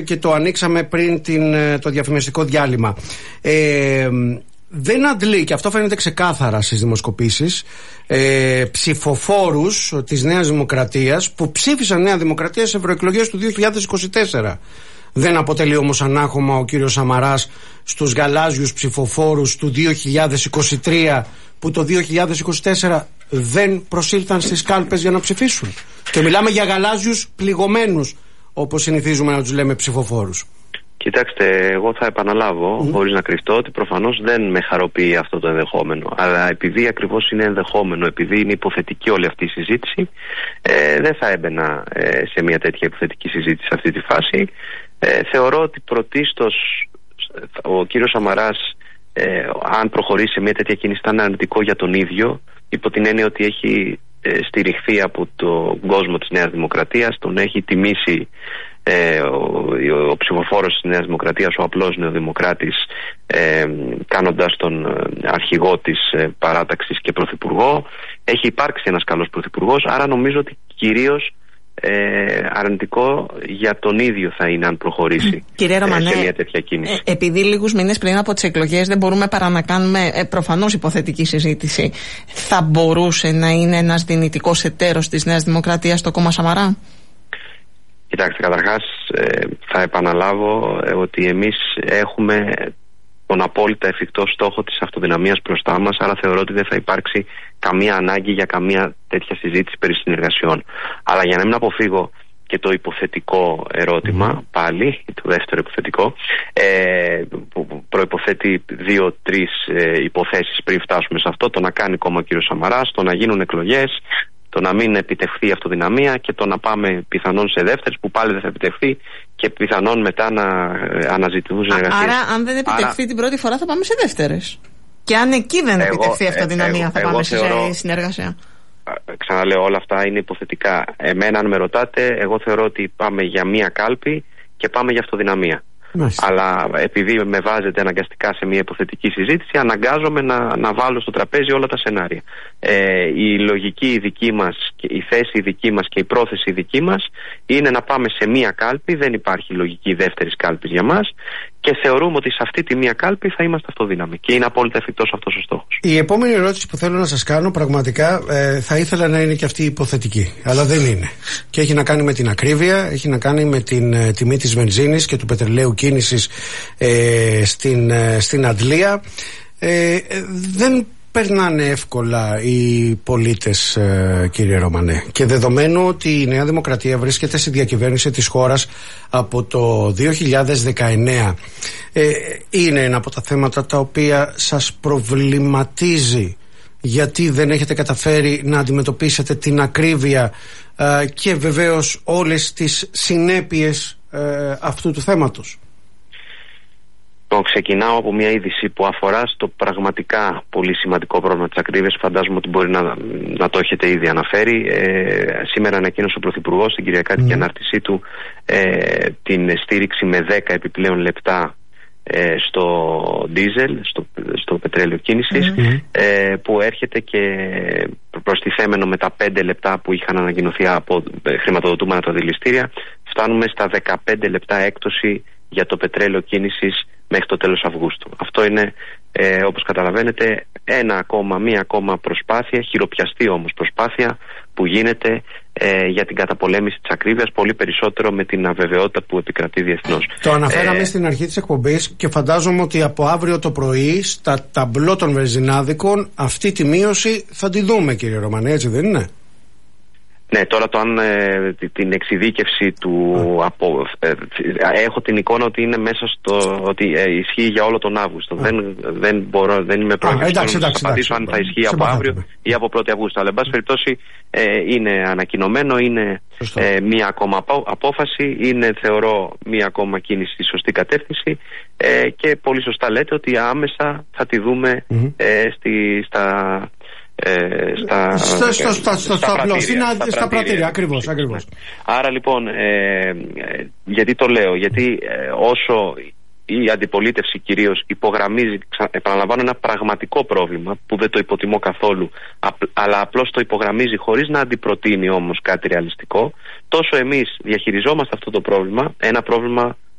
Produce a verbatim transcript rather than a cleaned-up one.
Και το ανοίξαμε πριν την, το διαφημιστικό διάλειμμα. Ε, δεν αντλεί, και αυτό φαίνεται ξεκάθαρα στις δημοσκοπήσεις, ε, ψηφοφόρους της Νέας Δημοκρατίας που ψήφισαν Νέα Δημοκρατία σε ευρωεκλογές του δύο χιλιάδες είκοσι τέσσερα. Δεν αποτελεί όμως ανάχωμα ο κύριος Σαμαράς στους γαλάζιους ψηφοφόρους του δύο χιλιάδες είκοσι τρία που το δύο χιλιάδες είκοσι τέσσερα δεν προσήλθαν στις κάλπες για να ψηφίσουν. Και μιλάμε για γαλάζιους πληγωμένους, όπως συνηθίζουμε να τους λέμε, ψηφοφόρους. Κοιτάξτε, εγώ θα επαναλάβω, mm. χωρίς να κρυφτώ, ότι προφανώς δεν με χαροποιεί αυτό το ενδεχόμενο. Αλλά επειδή ακριβώς είναι ενδεχόμενο, επειδή είναι υποθετική όλη αυτή η συζήτηση, ε, δεν θα έμπαινα ε, σε μια τέτοια υποθετική συζήτηση σε αυτή τη φάση. Ε, θεωρώ ότι πρωτίστως ο κύριος Σαμαράς, ε, αν προχωρήσει σε μια τέτοια κίνηση, θα είναι αρνητικό για τον ίδιο, υπό την έννοια ότι έχει ε, στηριχθεί από τον κόσμο της Νέας Δημοκρατίας, τον έχει τιμήσει ε, ο, ο, ο ψηφοφόρος της Νέας Δημοκρατίας, ο απλός νεοδημοκράτης, ε, κάνοντας τον αρχηγό της ε, παράταξης και πρωθυπουργό. Έχει υπάρξει ένας καλός πρωθυπουργός, άρα νομίζω ότι κυρίως Ε, αρνητικό για τον ίδιο θα είναι αν προχωρήσει Κύριε Ρωμανέ, ε, σε μια τέτοια κίνηση. Ε, επειδή λίγους μήνες πριν από τις εκλογές δεν μπορούμε παρά να κάνουμε ε, προφανώς υποθετική συζήτηση, θα μπορούσε να είναι ένας δυνητικός εταίρος της Νέας Δημοκρατίας το κόμμα Σαμαρά? Κοιτάξτε, καταρχάς ε, θα επαναλάβω ε, ότι εμείς έχουμε τον απόλυτα εφικτό στόχο της αυτοδυναμίας μπροστά μας, άρα θεωρώ ότι δεν θα υπάρξει καμία ανάγκη για καμία τέτοια συζήτηση περί συνεργασιών. Αλλά για να μην αποφύγω και το υποθετικό ερώτημα, mm. πάλι, το δεύτερο υποθετικό, ε, που προϋποθέτει δύο-τρεις ε, υποθέσεις πριν φτάσουμε σε αυτό, το να κάνει κόμμα ο κύριος Σαμαράς, το να γίνουν εκλογές, το να μην επιτευχθεί η αυτοδυναμία και το να πάμε πιθανόν σε δεύτερες που πάλι δεν θα επιτευχθεί και πιθανόν μετά να αναζητηθούν συνεργασίες. Άρα αν δεν επιτευχθεί Άρα... την πρώτη φορά θα πάμε σε δεύτερες. Και αν εκεί δεν εγώ, επιτευχθεί η αυτοδυναμία ε, θα πάμε σε θεωρώ, συνεργασία. Ξαναλέω, όλα αυτά είναι υποθετικά. Εμένα αν με ρωτάτε, εγώ θεωρώ ότι πάμε για μία κάλπη και πάμε για αυτοδυναμία. Μάλιστα. Αλλά επειδή με βάζετε αναγκαστικά σε μια υποθετική συζήτηση, αναγκάζομαι να, να βάλω στο τραπέζι όλα τα σενάρια. Ε, η λογική δική μας, η θέση δική μας και η πρόθεση δική μας είναι να πάμε σε μία κάλπη. Δεν υπάρχει λογική δεύτερης κάλπης για μας και θεωρούμε ότι σε αυτή τη μία κάλπη θα είμαστε αυτοδύναμοι και είναι απόλυτα εφικτός αυτός ο στόχος. Η επόμενη ερώτηση που θέλω να σας κάνω, πραγματικά ε, θα ήθελα να είναι και αυτή υποθετική, αλλά δεν είναι. Και έχει να κάνει με την ακρίβεια, έχει να κάνει με την ε, τιμή της βενζίνης και του πετρελαίου κίνησης ε, στην, ε, στην Αντλία. Ε, ε, δεν περνάνε εύκολα οι πολίτες, ε, κύριε Ρωμανέ, και δεδομένου ότι η Νέα Δημοκρατία βρίσκεται στη διακυβέρνηση της χώρας από το δύο χιλιάδες δεκαεννέα, ε, είναι ένα από τα θέματα τα οποία σας προβληματίζει, γιατί δεν έχετε καταφέρει να αντιμετωπίσετε την ακρίβεια ε, και βεβαίως όλες τις συνέπειες ε, αυτού του θέματος? Το ξεκινάω από μια είδηση που αφορά στο πραγματικά πολύ σημαντικό πρόβλημα της ακρίβειας. Φαντάζομαι ότι μπορεί να, να το έχετε ήδη αναφέρει. Ε, σήμερα ανακοίνωσε ο Πρωθυπουργός στην Κυριακάτικη mm. ανάρτησή του ε, την στήριξη με δέκα επιπλέον λεπτά ε, στο ντίζελ, στο, στο πετρέλαιο κίνησης, mm. ε, που έρχεται και προστιθέμενο με τα πέντε λεπτά που είχαν ανακοινωθεί από χρηματοδοτούμενα τα δηληστήρια. Φτάνουμε στα δεκαπέντε λεπτά έκπτωση για το πετρέλαιο κίνησης μέχρι το τέλος Αυγούστου. Αυτό είναι, ε, όπως καταλαβαίνετε, ένα ακόμα, μία ακόμα προσπάθεια, χειροπιαστή όμως προσπάθεια που γίνεται ε, για την καταπολέμηση της ακρίβειας, πολύ περισσότερο με την αβεβαιότητα που επικρατεί διεθνώς. Το αναφέραμε ε, στην αρχή της εκπομπής και φαντάζομαι ότι από αύριο το πρωί στα ταμπλό των βενζινάδικων αυτή τη μείωση θα τη δούμε, κύριε Ρωμανέ, έτσι δεν είναι? Ναι, τώρα το αν ε, την εξειδίκευση του mm. από, ε, έχω την εικόνα ότι είναι μέσα στο ότι ε, ισχύει για όλο τον Αύγουστο. Mm. Δεν, δεν μπορώ, δεν είμαι πρόκειται να απαντήσω αν θα ισχύει από αύριο mm. ή από πρώτη Αυγούστου. Αλλά εν πάση περιπτώσει ε, είναι ανακοινωμένο, είναι ε, μία ακόμα από, απόφαση, είναι θεωρώ μία ακόμα κίνηση στη σωστή κατεύθυνση ε, και πολύ σωστά λέτε ότι άμεσα θα τη δούμε mm. ε, στη, στα... Ε, στα, στα, στα, στα, στα, στα, πρατήρια, στα, στα πρατήρια, ακριβώς, ακριβώς. Άρα λοιπόν, ε, γιατί το λέω, γιατί ε, όσο η αντιπολίτευση κυρίως υπογραμμίζει, επαναλαμβάνω, ένα πραγματικό πρόβλημα που δεν το υποτιμώ καθόλου, αλλά απλώς το υπογραμμίζει χωρίς να αντιπροτείνει όμως κάτι ρεαλιστικό, τόσο εμείς διαχειριζόμαστε αυτό το πρόβλημα, ένα πρόβλημα